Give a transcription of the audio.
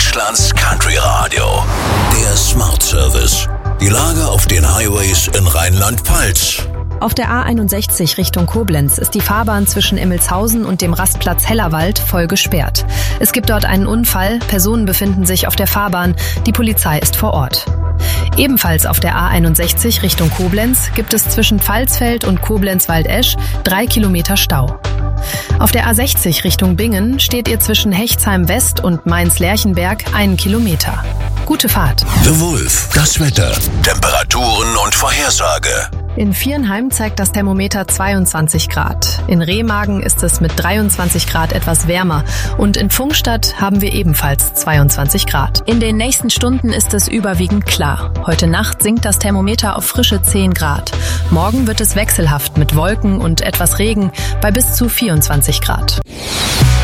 Deutschlands Country Radio. Der Smart Service. Die Lage auf den Highways in Rheinland-Pfalz. Auf der A61 Richtung Koblenz ist die Fahrbahn zwischen Emmelshausen und dem Rastplatz Hellerwald voll gesperrt. Es gibt dort einen Unfall, Personen befinden sich auf der Fahrbahn, die Polizei ist vor Ort. Ebenfalls auf der A61 Richtung Koblenz gibt es zwischen Pfalzfeld und Koblenz-Waldesch 3 Kilometer Stau. Auf der A60 Richtung Bingen steht ihr zwischen Hechtsheim West und Mainz-Lerchenberg 1 Kilometer. Gute Fahrt. The Wolf, das Wetter, Temperaturen und Vorhersage. In Viernheim zeigt das Thermometer 22 Grad. In Remagen ist es mit 23 Grad etwas wärmer. Und in Pfungstadt haben wir ebenfalls 22 Grad. In den nächsten Stunden ist es überwiegend klar. Heute Nacht sinkt das Thermometer auf frische 10 Grad. Morgen wird es wechselhaft mit Wolken und etwas Regen bei bis zu 24 Grad.